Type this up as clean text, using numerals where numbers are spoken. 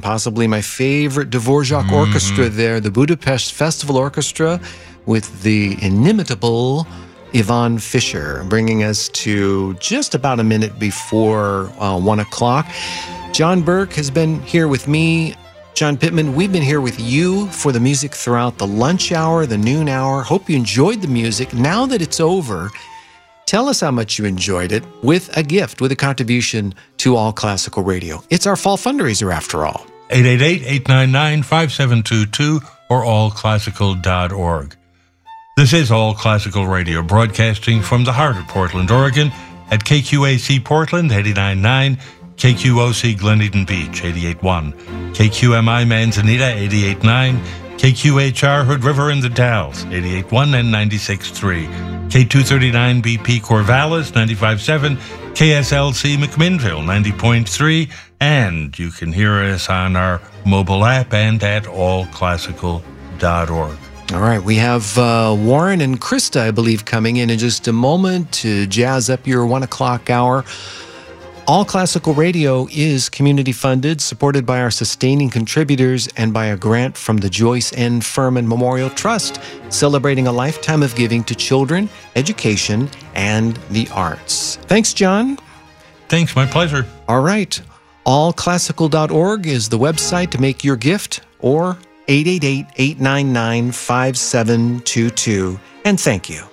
possibly my favorite Dvorak orchestra there, the Budapest Festival Orchestra, with the inimitable Yvonne Fisher, bringing us to just about a minute before 1 o'clock. John Burke has been here with me. John Pittman, we've been here with you for the music throughout the lunch hour, the noon hour. Hope you enjoyed the music. Now that it's over, tell us how much you enjoyed it with a gift, with a contribution to All Classical Radio. It's our fall fundraiser, after all. 888-899-5722 or allclassical.org. This is All Classical Radio, broadcasting from the heart of Portland, Oregon, at KQAC Portland, 89.9, KQOC Glen Beach, 88.1, KQMI Manzanita, 88.9, KQHR Hood River in the Dalles, 88.1 and 96.3, K239 BP Corvallis, 95.7, KSLC McMinnville, 90.3, and you can hear us on our mobile app and at allclassical.org. All right, we have Warren and Krista, I believe, coming in just a moment to jazz up your 1 o'clock hour. All Classical Radio is community-funded, supported by our sustaining contributors and by a grant from the Joyce N. Furman Memorial Trust, celebrating a lifetime of giving to children, education, and the arts. Thanks, John. Thanks, my pleasure. All right, allclassical.org is the website to make your gift, or 888-899-5722. And thank you.